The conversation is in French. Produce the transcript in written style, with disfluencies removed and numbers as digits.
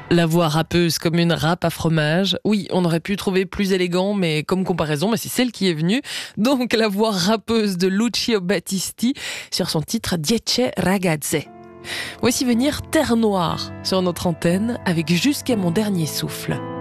La voix râpeuse comme une râpe à fromage. Oui, on aurait pu trouver plus élégant, mais comme comparaison, c'est celle qui est venue. Donc la voix râpeuse de Lucio Battisti sur son titre Dieci ragazze. Voici venir Terre Noire sur notre antenne avec Jusqu'à mon dernier souffle.